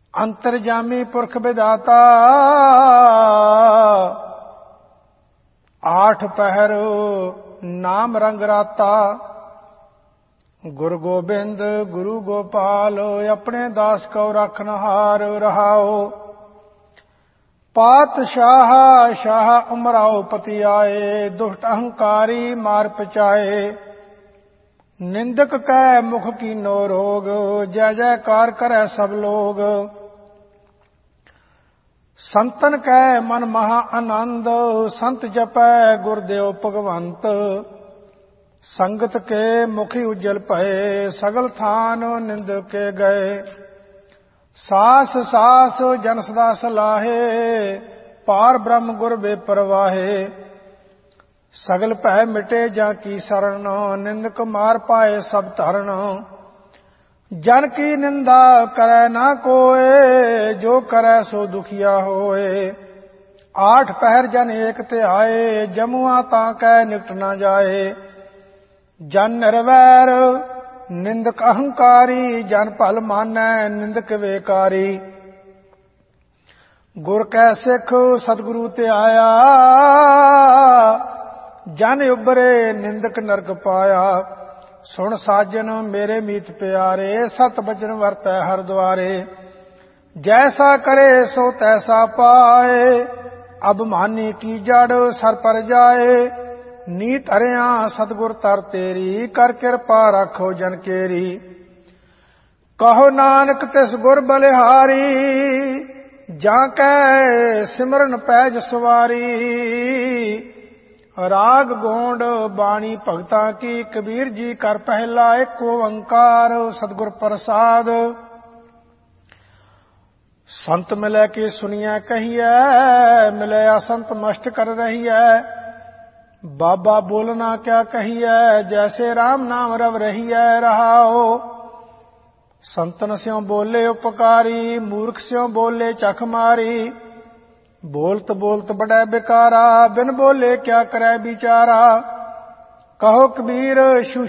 अंतर्जामी पुरख विधाता आठ पहर नाम रंग राता। गुरु गोबिंद गुरु गोपाल अपने दास को रखनहार रहाओ। पातशाह शाह उमराओ पति आए दुष्ट अहंकारी मार पचाए। निंदक कै मुख कीनो रोग जय जयकार करे सब लोग। संतन कै मन महा आनंद संत जपै गुरदेव भगवंत। संगत के मुखी उज्जल भये सगल थान निंद के गए। सास सास जन सदा सलाहे पार ब्रह्म गुर बेपरवाहे। सगल भय मिटे जा की शरण निंदक मार पाए सब धरण। जन की निंदा करे ना कोय जो करे सो दुखिया होए। आठ पहर जन एक तिहाए जमुआ ताकै निकट न जाए। जन निर्वैर निंदक अहंकारी जन भल मानै निंदक बेकारी। गुर कै सिख सतगुरु ते आया जन उबरे निंदक नरक पाया। सुन साजन मेरे मीत प्यारे सत बचन वरतै हर द्वारे। जैसा करे सो तैसा पाए अबमानी की जड़ सर पर जाए। नीत हरिया सतगुर तर तेरी कर कृपा रखो जन केरी। कहो नानक तिस गुर बलिहारी जाकै सिमरन पैज सवारी। राग गोंड बाणी भगतां की कबीर जी कर पहला एक ओंकार सतगुर प्रसाद। संत मिलै के सुनिया कहिए मिलै असंत मस्ट कर रहिए। बाबा बोलना क्या कहिए जैसे राम नाम रव रहिए रहाओ। संतन स्यों बोले उपकारी मूर्ख स्यों बोले चख मारी। बोलत बोलत बड़े बिकारा बिन बोले क्या करे बिचारा। कहो कबीर शु